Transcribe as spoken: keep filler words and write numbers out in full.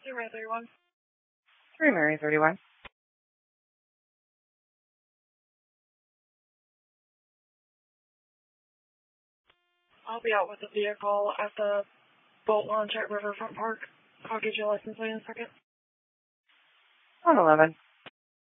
Zero thirty-one. Three Mary thirty-one. I'll be out with the vehicle at the boat launch at Riverfront Park. I'll get your license plate in a second. one eleven.